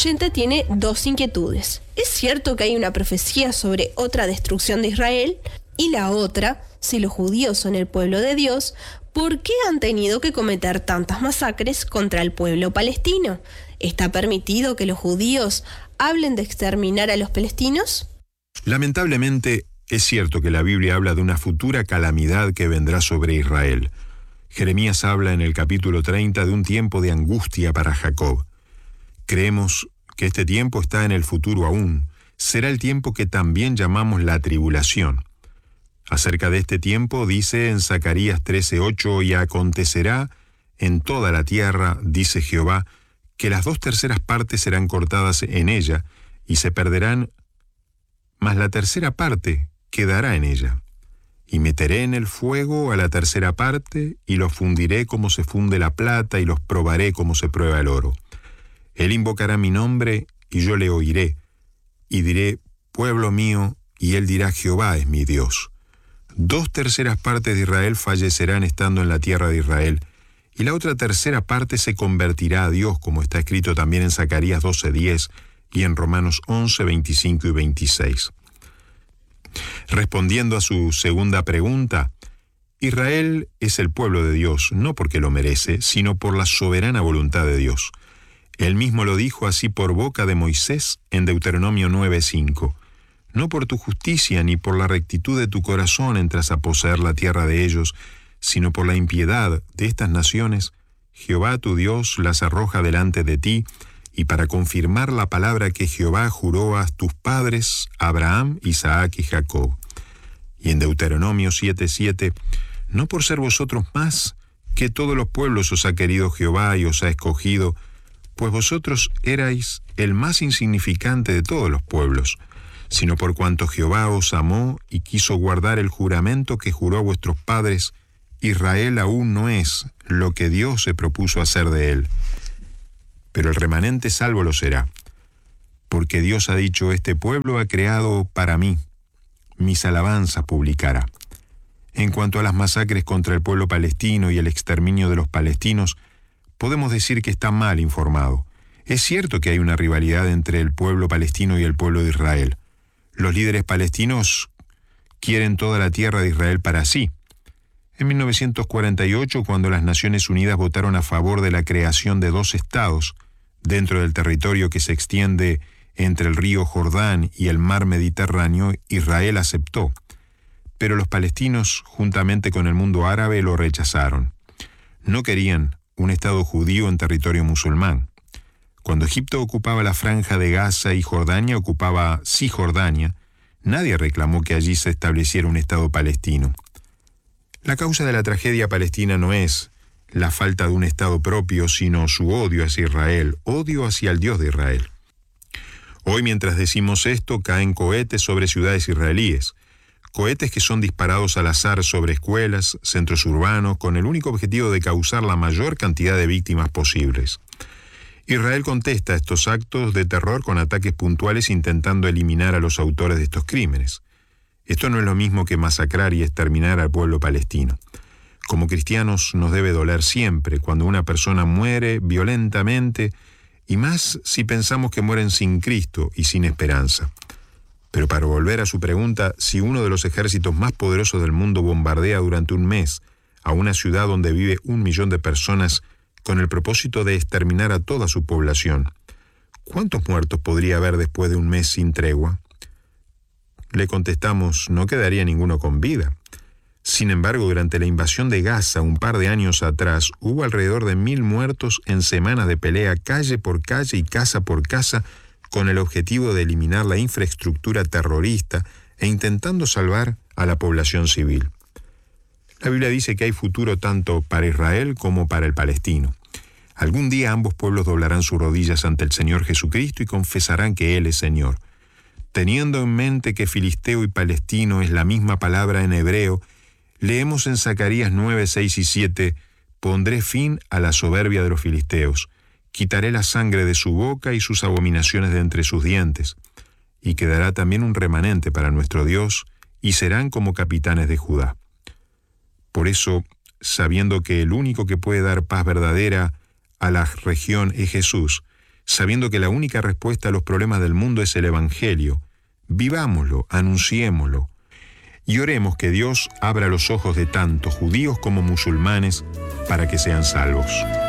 oyente tiene dos inquietudes. ¿Es cierto que hay una profecía sobre otra destrucción de Israel? Y la otra, si los judíos son el pueblo de Dios, ¿por qué han tenido que cometer tantas masacres contra el pueblo palestino? ¿Está permitido que los judíos hablen de exterminar a los palestinos? Lamentablemente, es cierto que la Biblia habla de una futura calamidad que vendrá sobre Israel. Jeremías habla en el capítulo 30 de un tiempo de angustia para Jacob. Creemos que este tiempo está en el futuro aún. Será el tiempo que también llamamos la tribulación. Acerca de este tiempo dice en Zacarías 13:8, y acontecerá en toda la tierra, dice Jehová, que las 2/3 partes serán cortadas en ella, y se perderán, mas la 1/3 parte quedará en ella. Y meteré en el fuego a la 1/3 parte, y los fundiré como se funde la plata, y los probaré como se prueba el oro. Él invocará mi nombre, y yo le oiré, y diré, pueblo mío, y él dirá, Jehová es mi Dios. 2/3 partes de Israel fallecerán estando en la tierra de Israel, y la otra 1/3 parte se convertirá a Dios, como está escrito también en Zacarías 12:10 y en Romanos 11:25 y 26. Respondiendo a su segunda pregunta, Israel es el pueblo de Dios, no porque lo merece, sino por la soberana voluntad de Dios. Él mismo lo dijo así por boca de Moisés en Deuteronomio 9:5. No por tu justicia ni por la rectitud de tu corazón entras a poseer la tierra de ellos, sino por la impiedad de estas naciones, Jehová tu Dios las arroja delante de ti, y para confirmar la palabra que Jehová juró a tus padres, Abraham, Isaac y Jacob. Y en Deuteronomio 7:7, no por ser vosotros más que todos los pueblos os ha querido Jehová y os ha escogido, pues vosotros erais el más insignificante de todos los pueblos, sino por cuanto Jehová os amó y quiso guardar el juramento que juró a vuestros padres. Israel aún no es lo que Dios se propuso hacer de él, pero el remanente salvo lo será, porque Dios ha dicho, este pueblo ha creado para mí, mis alabanzas publicará. En cuanto a las masacres contra el pueblo palestino y el exterminio de los palestinos, podemos decir que está mal informado. Es cierto que hay una rivalidad entre el pueblo palestino y el pueblo de Israel. Los líderes palestinos quieren toda la tierra de Israel para sí. En 1948, cuando las Naciones Unidas votaron a favor de la creación de 2 estados dentro del territorio que se extiende entre el río Jordán y el mar Mediterráneo, Israel aceptó, pero los palestinos, juntamente con el mundo árabe, lo rechazaron. No querían un estado judío en territorio musulmán. Cuando Egipto ocupaba la franja de Gaza y Jordania ocupaba Cisjordania, nadie reclamó que allí se estableciera un estado palestino. La causa de la tragedia palestina no es la falta de un estado propio, sino su odio hacia Israel, odio hacia el Dios de Israel. Hoy, mientras decimos esto, caen cohetes sobre ciudades israelíes, cohetes que son disparados al azar sobre escuelas, centros urbanos, con el único objetivo de causar la mayor cantidad de víctimas posibles. Israel contesta estos actos de terror con ataques puntuales intentando eliminar a los autores de estos crímenes. Esto no es lo mismo que masacrar y exterminar al pueblo palestino. Como cristianos nos debe doler siempre cuando una persona muere violentamente, y más si pensamos que mueren sin Cristo y sin esperanza. Pero para volver a su pregunta, si uno de los ejércitos más poderosos del mundo bombardea durante un mes a una ciudad donde vive 1 millón de personas con el propósito de exterminar a toda su población, ¿cuántos muertos podría haber después de un mes sin tregua? Le contestamos, no quedaría ninguno con vida. Sin embargo, durante la invasión de Gaza un par de años atrás, hubo alrededor de 1.000 muertos en semanas de pelea calle por calle y casa por casa, con el objetivo de eliminar la infraestructura terrorista e intentando salvar a la población civil. La Biblia dice que hay futuro tanto para Israel como para el palestino. Algún día ambos pueblos doblarán sus rodillas ante el Señor Jesucristo y confesarán que Él es Señor. Teniendo en mente que filisteo y palestino es la misma palabra en hebreo, leemos en Zacarías 9, 6 y 7, «Pondré fin a la soberbia de los filisteos, quitaré la sangre de su boca y sus abominaciones de entre sus dientes, y quedará también un remanente para nuestro Dios, y serán como capitanes de Judá». Por eso, sabiendo que el único que puede dar paz verdadera a la región es Jesús, sabiendo que la única respuesta a los problemas del mundo es el Evangelio. Vivámoslo, anunciémoslo, y oremos que Dios abra los ojos de tanto judíos como musulmanes para que sean salvos.